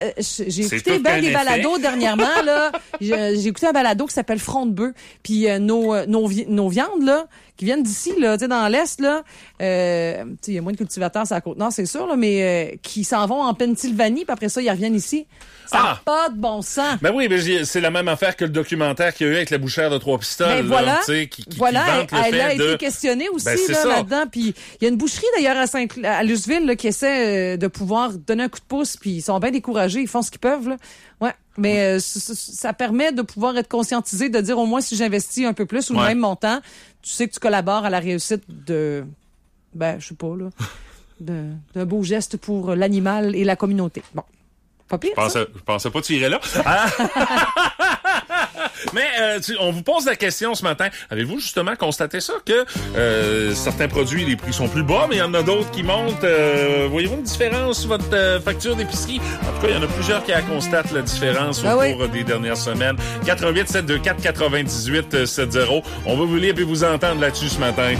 J'ai écouté bien des balados dernièrement, là. J'ai écouté un balado qui s'appelle Front de bœuf. Puis nos viandes, là, qui viennent d'ici, là, tu sais, dans l'Est, là, il y a moins de cultivateurs sur la Côte-Nord, c'est sûr, là, mais qui s'en vont en Pennsylvanie, puis après ça, ils reviennent ici. Ça n'a pas de bon sens. Ben oui, mais c'est la même affaire que le documentaire qu'il y a eu avec la bouchère de Trois-Pistoles. Ben voilà, qui voilà, vante le elle a fait été questionnée aussi Ben, là-dedans. Puis il y a une boucherie d'ailleurs à Luceville là, qui essaie de pouvoir donner un coup de pouce. Puis ils sont bien découragés, ils font ce qu'ils peuvent. Là. Ouais, mais ça permet de pouvoir être conscientisé, de dire au moins si j'investis un peu plus ou le même montant, tu sais que tu collabores à la réussite de, je sais pas là, d'un beau geste pour l'animal et la communauté. Bon. Pas pire, je pensais pas tirer là. Mais on vous pose la question ce matin. Avez-vous justement constaté ça que certains produits, les prix sont plus bas, mais il y en a d'autres qui montent. Voyez-vous une différence sur votre facture d'épicerie? En tout cas, il y en a plusieurs qui constatent la différence au cours des dernières semaines. 88 724 98 70. On va vous lire et vous entendre là-dessus ce matin.